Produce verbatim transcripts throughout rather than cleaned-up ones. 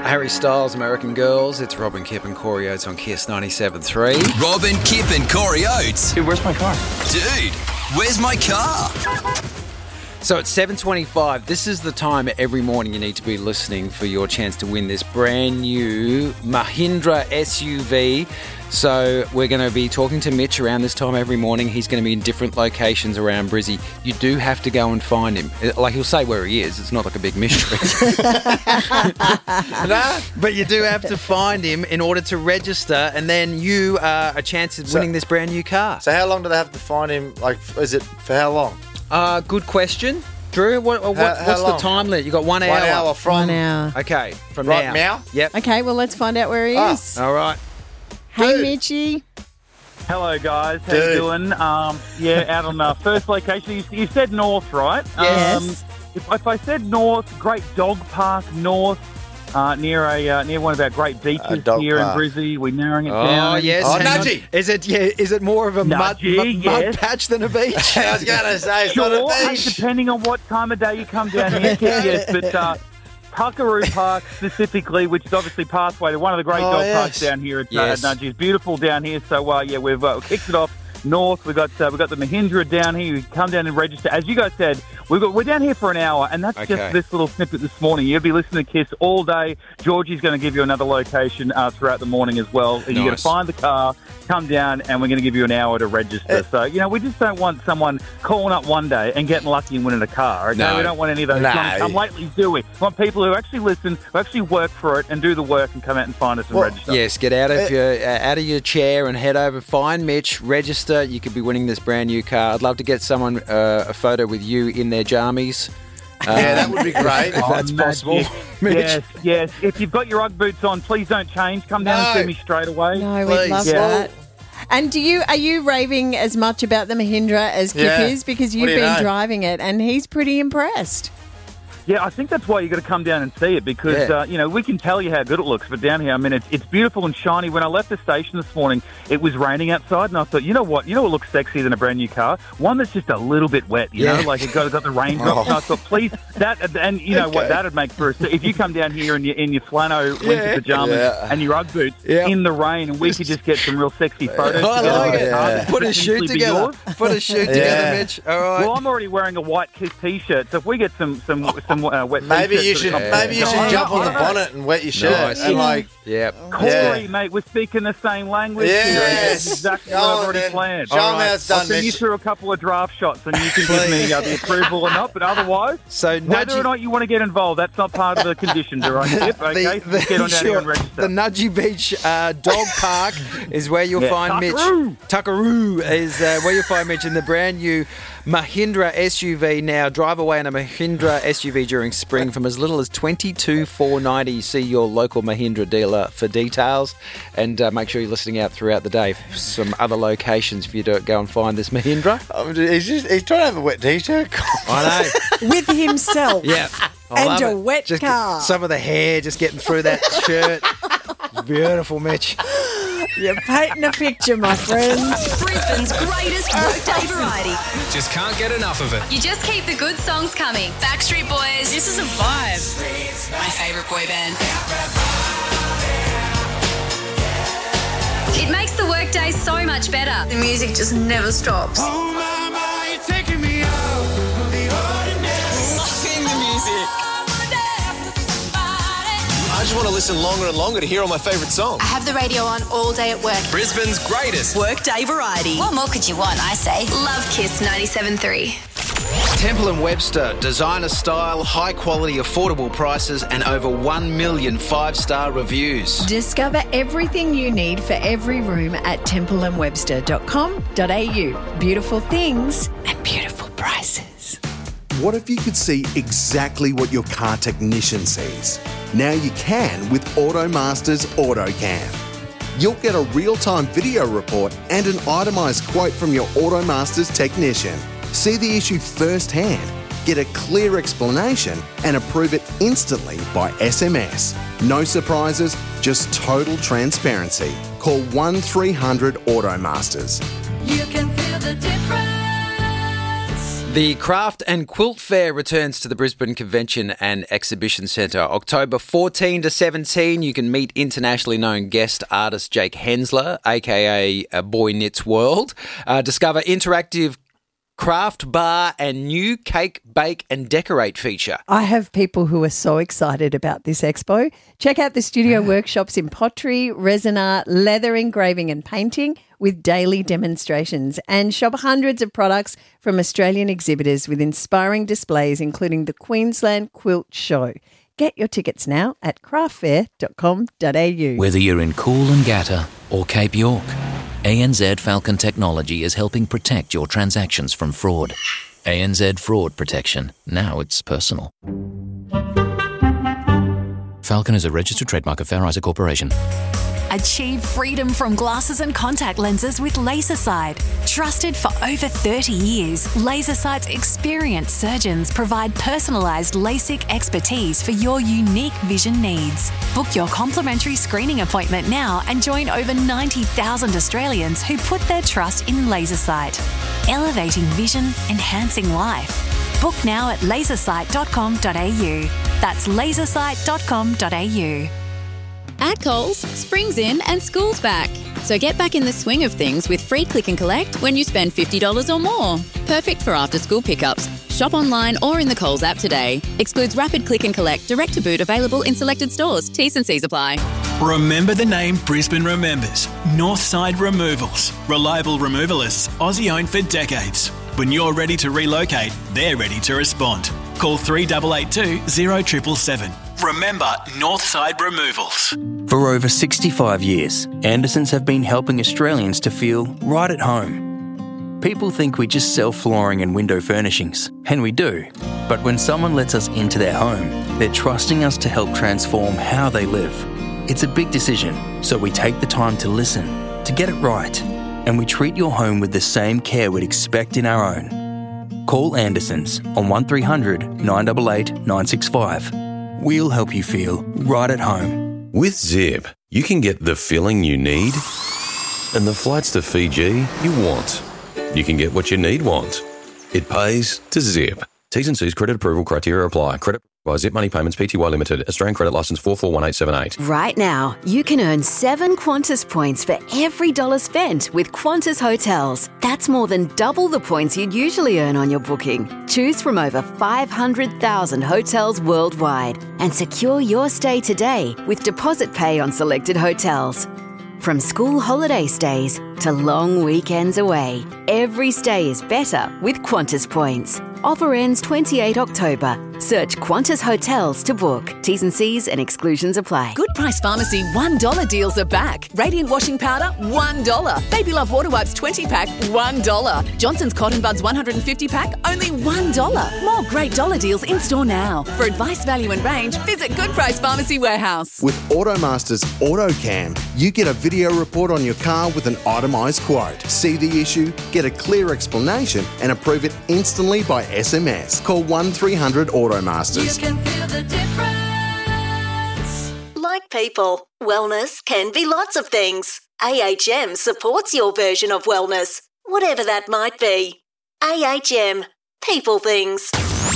Harry Styles, American Girls. It's Robin, Kip and Corey Oates on Kiss ninety-seven three. Robin, Kip and Corey Oates. Dude, where's my car? Dude, where's my car? So it's seven twenty-five. This is the time every morning you need to be listening for your chance to win this brand new Mahindra S U V. So we're going to be talking to Mitch around this time every morning. He's going to be in different locations around Brizzy. You do have to go and find him. Like, he'll say where he is. It's not like a big mystery. No, but you do have to find him in order to register, and then you are a chance of winning So- this brand new car. So how long do they have to find him? Like, is it for how long? Uh, good question. Drew, what, what, How- how what's the long? time limit? You got one hour. One hour from. One hour. Okay, from Right now. now? Yep. Okay, well, let's find out where he Ah. is. All right. Hey, Dude. Mitchie. Hello, guys. How Dude. you doing? Um, yeah, out on the first location. You, you said north, right? Yes. Um, if, if I said north, Great Dog Park North, uh, near a uh, near one of our great beaches A dog here park. in Brizzy. We're narrowing it Oh down. yes. Oh, hang on. Nudgy. Is it? Yeah. Is it more of a mud, Nudgy, mud, mud yes. patch than a beach? I was going to say, it's Sure, not a hey, beach. depending on what time of day you come down here, yes, but uh, Tuckaroo Park specifically, which is obviously pathway to one of the great Oh, dog yes. parks down here at, Yes. uh, at Nudgee. It's beautiful down here, so uh, yeah, we've uh, kicked it off north. We've got uh, we've got the Mahindra down here. You come down and register. As you guys said, we've got, we're down here for an hour, and that's Okay. just this little snippet this morning. You'll be listening to Kiss all day. Georgie's going to give you another location uh, throughout the morning as well. You're going to Nice. find the car, come down, and we're going to give you an hour to register. So, you know, we just don't want someone calling up one day and getting lucky and winning a car. Okay? No. We don't want any of those No. come lately, do we? We want people who actually listen, who actually work for it and do the work and come out and find us and Well, register. Yes. Get out of your uh, out of your chair and head over. Find Mitch. Register. You could be winning this brand new car. I'd love to get someone uh, a photo with you in their jammies. Yeah, that would be great. If that's possible. Mitch. Yes, yes. If you've got your Ugg boots on, please don't change. Come down No. and see me straight away. No, Please. we'd love Yeah. that. And do you are you raving as much about the Mahindra as Kip Yeah. is? Because What you've do you been know? driving it and he's pretty impressed. Yeah, I think that's why you got to come down and see it because, Yeah. uh, you know, we can tell you how good it looks, but down here, I mean, it's, it's beautiful and shiny. When I left the station this morning, it was raining outside, and I thought, you know what? You know what looks sexier than a brand new car? One that's just a little bit wet, you Yeah. know, like it got, got the raindrops. Oh. And I thought, please, that, and you know what? Okay. That'd make for a, if you come down here in your, in your flannel winter Yeah. pajamas Yeah. and your Ugg boots Yeah. in the rain, and we could just get some real sexy photos I together like with it. the car Yeah. that Put a could shoot potentially be together. yours. Put a shoot Yeah. together, Mitch. All right. Well, I'm already wearing a white Kiss T-shirt, so if we get some some some uh, wet Maybe T-shirts you that should come- maybe you I should don't jump know, on the I don't know. bonnet and wet your shirt Nice. and like Yep. Corey, Yeah. mate, we're speaking the same language. Yes. That's exactly Go what on I've already then. planned. Show 'em All how it's I'll done, send you Mitch. through a couple of draft shots and you can give me uh, the approval or not, but otherwise, So whether Nudgy- or not you want to get involved, that's not part of the conditions, all right, Kip? Okay, The, the, get on down here and sure, register. the Nudgy Beach uh, Dog Park is where you'll Yeah, find Tuckaroo. Mitch. Tuckaroo is uh, where you'll find Mitch in the brand new Mahindra S U V. Now, drive away in a Mahindra S U V during spring from as little as twenty-two thousand four hundred ninety. See your local Mahindra dealer for details, and uh, make sure you're listening out throughout the day for some other locations for you to go and find this Mahindra. Oh, he's just he's trying to have a wet t-shirt. I know. With himself. Yeah. I And love a it. wet Just car. Some of the hair just getting through that shirt. Beautiful, Mitch. You're painting a picture, my friend. Brisbane's greatest workday variety. Just can't get enough of it. You just keep the good songs coming. Backstreet Boys. This is a vibe. My favourite boy band. It makes the workday so much better. The music just never stops. Loving the music. I just want to listen longer and longer to hear all my favourite songs. I have the radio on all day at work. Brisbane's greatest. Workday variety. What more could you want, I say? Love Kiss ninety-seven three. Temple and Webster, designer style, high quality, affordable prices, and over one million five-star reviews. Discover everything you need for every room at temple and webster dot com dot a u. Beautiful things and beautiful prices. What if you could see exactly what your car technician sees? Now you can with AutoMaster's AutoCam. You'll get a real-time video report and an itemised quote from your AutoMaster's technician. See the issue firsthand, get a clear explanation and approve it instantly by S M S. No surprises, just total transparency. Call one three hundred AutoMasters. You can feel the difference. The Craft and Quilt Fair returns to the Brisbane Convention and Exhibition Centre October fourteen to seventeen. You can meet internationally known guest artist Jake Hensler, aka Boy Knits World. Uh, discover interactive craft bar and new cake, bake and decorate feature. I have people who are so excited about this expo. Check out the studio workshops in pottery, resin art, leather engraving and painting with daily demonstrations, and shop hundreds of products from Australian exhibitors with inspiring displays including the Queensland Quilt Show. Get your tickets now at craft fair dot com dot a u. Whether you're in Coolangatta or Cape York, A N Z Falcon Technology is helping protect your transactions from fraud. A N Z Fraud Protection. Now it's personal. Falcon is a registered trademark of Fair Isaac Corporation. Achieve freedom from glasses and contact lenses with LaserSight. Trusted for over thirty years, LaserSight's experienced surgeons provide personalised LASIK expertise for your unique vision needs. Book your complimentary screening appointment now and join over ninety thousand Australians who put their trust in LaserSight. Elevating vision, enhancing life. Book now at lasersight dot com dot a u. That's lasersight dot com dot a u. At Coles, spring's in and school's back. So get back in the swing of things with free click and collect when you spend fifty dollars or more. Perfect for after-school pickups. Shop online or in the Coles app today. Excludes rapid click and collect, direct to boot available in selected stores. T's and C's apply. Remember the name Brisbane remembers. Northside Removals. Reliable removalists, Aussie owned for decades. When you're ready to relocate, they're ready to respond. Call three eight eight two, zero seven seven seven. Remember Northside Removals. For over sixty-five years, Andersons have been helping Australians to feel right at home. People think we just sell flooring and window furnishings, and we do. But when someone lets us into their home, they're trusting us to help transform how they live. It's a big decision, so we take the time to listen, to get it right, and we treat your home with the same care we'd expect in our own. Call Andersons on one three hundred, nine eight eight, nine six five. We'll help you feel right at home. With Zip, you can get the filling you need and the flights to Fiji you want. You can get what you need want. It pays to Zip. T's and C's credit approval criteria apply. Credit by Zip Money Payments Pty Limited. Australian credit licence four four one eight seven eight. Right now, you can earn seven Qantas points for every dollar spent with Qantas Hotels. That's more than double the points you'd usually earn on your booking. Choose from over five hundred thousand hotels worldwide and secure your stay today with deposit pay on selected hotels. From school holiday stays to long weekends away, every stay is better with Qantas points. Offer ends the twenty-eighth of October. Search Qantas Hotels to book. T's and C's and exclusions apply. Good Price Pharmacy one dollar deals are back. Radiant washing powder, one dollar. Baby Love Water Wipes twenty pack, one dollar. Johnson's Cotton Buds one hundred fifty pack, only one dollar. More great dollar deals in store now. For advice, value and range, visit Good Price Pharmacy Warehouse. With Automaster's AutoCam, you get a video report on your car with an itemised quote. See the issue, get a clear explanation and approve it instantly by S M S. Call one three hundred Automasters. You can feel the difference. Like people, wellness can be lots of things. A H M supports your version of wellness, whatever that might be. A H M, people things.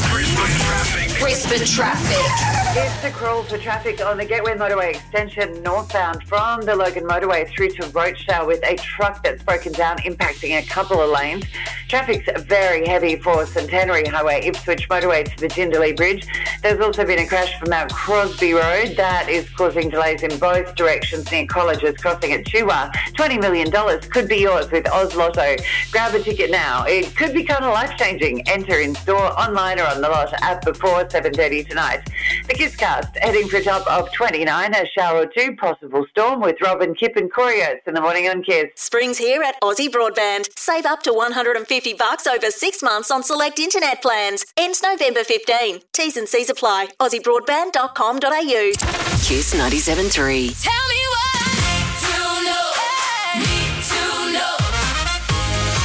Brisbane traffic. It's a crawl for traffic on the Gateway Motorway extension northbound from the Logan Motorway through to Rochedale with a truck that's broken down, impacting a couple of lanes. Traffic's very heavy for Centenary Highway, Ipswich Motorway to the Jindalee Bridge. There's also been a crash from Mount Crosby Road that is causing delays in both directions near colleges crossing at Chuwa. twenty million dollars could be yours with Oz Lotto. Grab a ticket now. It could be kind of life-changing. Enter in store, online or on the Lotto app before seven thirty tonight. The Kisscast heading for a top of twenty-nine, a shower or two, possible storm with Robin, Kip and Corey Oates in the morning on Kiss. Spring's here at Aussie Broadband. Save up to one hundred fifty bucks over six months on select internet plans. Ends November fifteenth. T's and C's apply. aussie broadband dot com dot a u. Kiss ninety-seven point three. Tell me what to know. Need to know.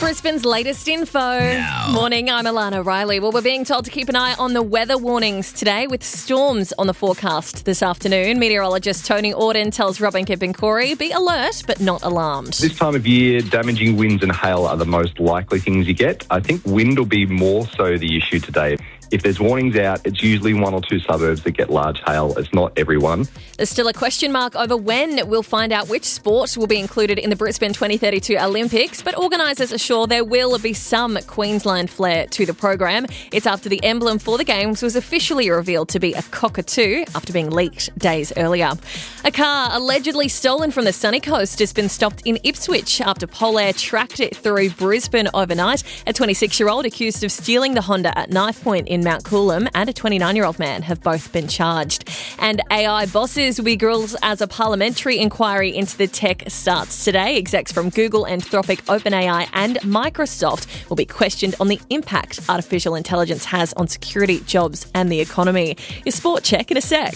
Brisbane's latest info. Morning, I'm Alana Riley. Well, we're being told to keep an eye on the weather warnings today with storms on the forecast this afternoon. Meteorologist Tony Auden tells Robin Kip and Corey, be alert but not alarmed. This time of year, damaging winds and hail are the most likely things you get. I think wind will be more so the issue today. If there's warnings out, it's usually one or two suburbs that get large hail. It's not everyone. There's still a question mark over when we'll find out which sport will be included in the Brisbane twenty thirty-two Olympics, but organisers are sure there will be some Queensland flair to the program. It's after the emblem for the Games was officially revealed to be a cockatoo after being leaked days earlier. A car allegedly stolen from the sunny coast has been stopped in Ipswich after Polair tracked it through Brisbane overnight. A twenty-six-year-old accused of stealing the Honda at knife point in Mount Coolum and a twenty-nine-year-old man have both been charged. And A I bosses will be grilled as a parliamentary inquiry into the tech starts today. Execs from Google, Anthropic, OpenAI and Microsoft will be questioned on the impact artificial intelligence has on security, jobs and the economy. Your sport check in a sec.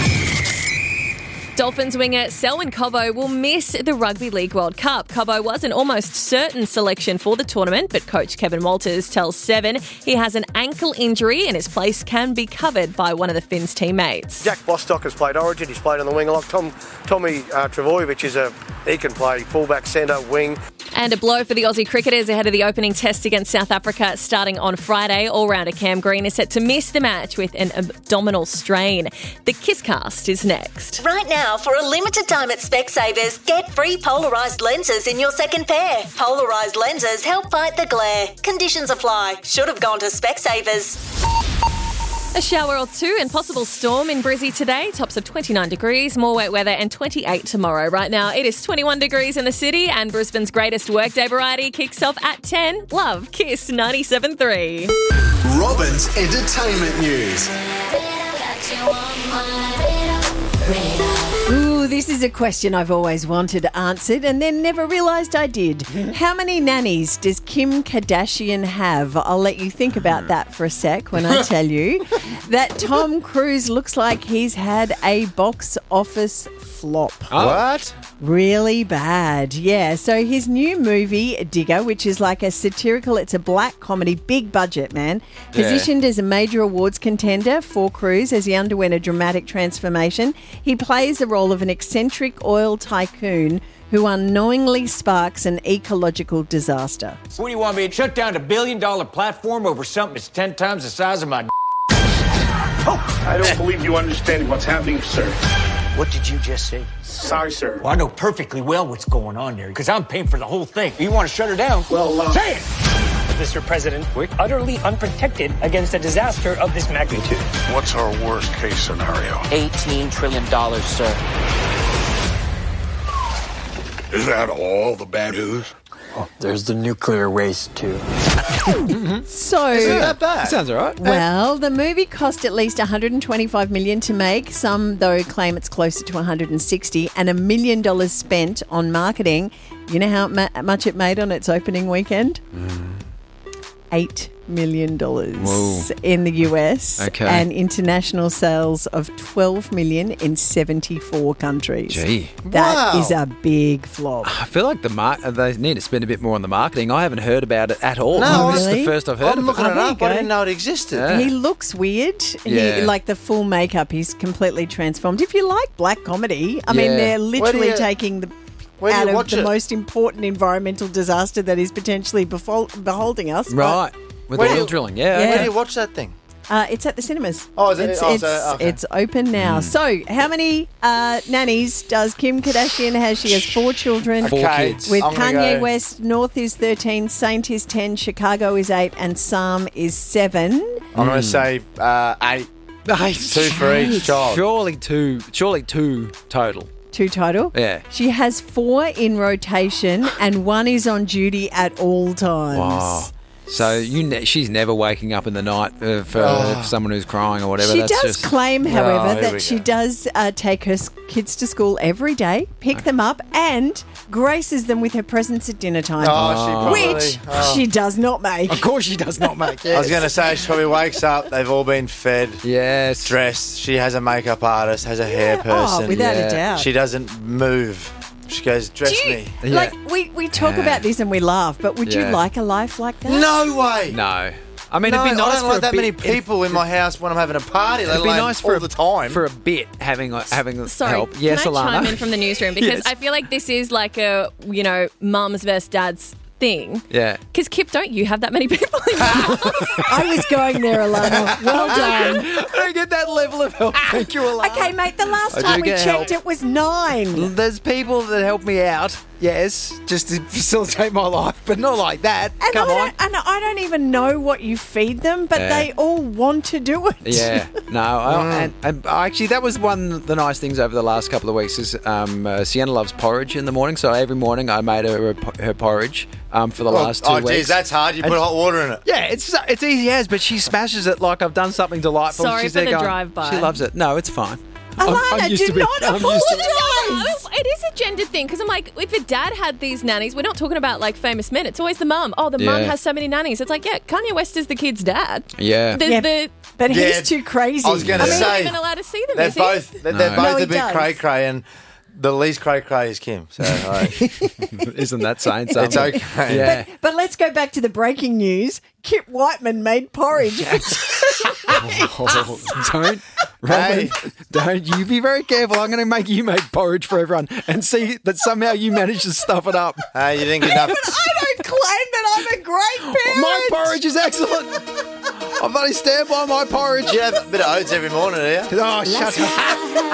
Dolphins winger Selwyn Cobbo will miss the Rugby League World Cup. Cobbo was an almost certain selection for the tournament, but coach Kevin Walters tells Seven he has an ankle injury and his place can be covered by one of the Finns' teammates. Jack Bostock has played Origin. He's played on the wing a lot. Tom, Tommy uh, Travojevic is a he can play fullback, centre, wing. And a blow for the Aussie cricketers ahead of the opening test against South Africa starting on Friday. All-rounder Cam Green is set to miss the match with an abdominal strain. The Kisscast is next. Right now, for a limited time at Specsavers, get free polarised lenses in your second pair. Polarised lenses help fight the glare. Conditions apply. Should have gone to Specsavers. A shower or two and possible storm in Brizzy today. Tops of twenty-nine degrees, more wet weather and twenty-eight tomorrow. Right now it is twenty-one degrees in the city and Brisbane's greatest workday variety kicks off at ten. Love, Kiss ninety-seven point three. Robin's entertainment news. Ooh, this is a question I've always wanted answered and then never realised I did. How many nannies does Kim Kardashian have? I'll let you think about that for a sec when I tell you that Tom Cruise looks like he's had a box office flop. Oh. What? Really bad, yeah. So his new movie, Digger, which is like a satirical, it's a black comedy, big budget, man, positioned yeah. as a major awards contender for Cruise as he underwent a dramatic transformation. He plays the role of an eccentric oil tycoon who unknowingly sparks an ecological disaster. What do you want me to shut down a billion dollar platform over something that's ten times the size of my Oh, I don't believe you understand what's happening, sir. What did you just say? Sorry, sir. Well, I know perfectly well what's going on there because I'm paying for the whole thing. You want to shut her down? Well, uh... say it! Mister President, we're utterly unprotected against a disaster of this magnitude. What's our worst case scenario? eighteen trillion dollars, sir. Is that all the bad news? Oh, there's the nuclear waste, too. So, isn't that bad? Sounds all right. Well, the movie cost at least one hundred twenty-five million dollars to make. Some, though, claim it's closer to one hundred sixty, and a million dollars spent on marketing. You know how ma- much it made on its opening weekend? Mm. Eight million dollars Whoa. in the U S Okay. and international sales of twelve million dollars in seventy-four countries. Gee. That Wow. is a big flop. I feel like the mar- they need to spend a bit more on the marketing. I haven't heard about it at all. No, This is really? the first I've heard I'm of looking it. it there you up. I go. didn't know it existed. Yeah. He looks weird. Yeah. He, like the full makeup, he's completely transformed. If you like black comedy, I mean, Yeah. they're Where do literally you- taking the where do out you of watch the it? most important environmental disaster that is potentially befol- beholding us. Right. With Where do oil you- drilling. Yeah. Yeah. Where do you watch that thing? Uh, it's at the cinemas. Oh, is it? It's, Oh, it's, so- okay. it's open now. Mm. So, how many uh, nannies does Kim Kardashian have? She has four children. Four Okay. kids. With I'm gonna Kanye go- West, North is thirteen, Saint is ten, Chicago is eight, and Psalm is seven. I'm going to say uh, eight. Two for each child. Surely two. Surely two total. Two total. Yeah. She has four in rotation, and one is on duty at all times. Wow. So you, ne- she's never waking up in the night uh, for, Oh. for someone who's crying or whatever. She That's does just, claim, Oh, however, here that we she go. does uh, take her s- kids to school every day, pick them up, and graces them with her presence at dinner time. Oh, she probably- Which oh. she does not make. Of course, she does not make it. I was going to say, she probably wakes up, they've all been fed, Yes. dressed. She has a makeup artist, has a hair Yeah. person. Oh, without Yeah. a doubt. She doesn't move. She goes, dress Do you, me. Yeah. Like, we, we talk Yeah. about this and we laugh, but would Yeah. you like a life like that? No way. No. I mean, no, it'd be nice I don't for like a that bit, many people in my house when I'm having a party, let It'd be alone nice for all a, the time. for a bit having having Sorry, help. Yes, can I Alana. chime in from the newsroom? Because Yes. I feel like this is like a, you know, mums versus dads thing. Yeah. Because, Kip, don't you have that many people in your house? I was going there, Alana. Well done. I don't get that level of help. Thank you, Alana. Okay, mate, the last I do time we get checked, help. it was nine. There's people that help me out, yes, just to facilitate my life, but not like that. And Come I on. Don't, and I don't even know what you feed them, but Yeah. they all want to do it. Yeah, no, I, and, and actually that was one of the nice things over the last couple of weeks is um, uh, Sienna loves porridge in the morning, so every morning I made her her porridge um, for the Oh, last two oh, weeks. geez, that's hard. You And- put hot water in it. Yeah, it's it's easy as, but she smashes it like I've done something delightful. Sorry She's for there the going, drive-by. She loves it. No, it's fine. Alana, I'm, I'm used do to be, not I'm used to apologise. It is a gendered thing because I'm like, if a dad had these nannies, we're not talking about like famous men. It's always the mum. Oh, the mum Yeah. has so many nannies. It's like, yeah, Kanye West is the kid's dad. Yeah. The, Yeah, the, But Yeah, he's too crazy. I was going I to mean, not say, even allowed to see them. they're Is he? both, they're, they're No. both No, he a bit does. cray-cray, and the least cray-cray is Kim. So, all right. Isn't that saying something? It's okay. Yeah. But let's go back to the breaking news. Kip Whiteman made porridge. Oh, don't, Roman, don't you be very careful. I'm going to make you make porridge for everyone and see that somehow you manage to stuff it up. Hey, you didn't get enough. But I don't claim that I'm a great parent. My porridge is excellent. I've only stand by my porridge. You have a bit of oats every morning, do you? Oh, shut up.